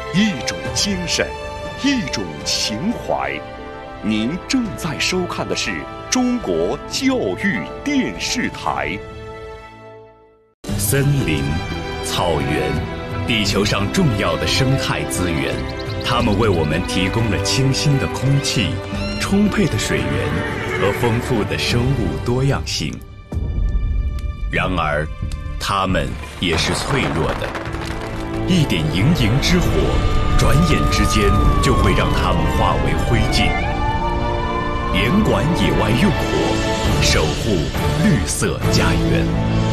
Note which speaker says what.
Speaker 1: 一种精神，一种情怀。您正在收看的是中国教育电视台。森林、草原，地球上重要的生态资源，它们为我们提供了清新的空气、充沛的水源和丰富的生物多样性。然而，它们也是脆弱的，一点营营之火，转眼之间就会让它们化为灰烬。严管野外用火，守护绿色家园。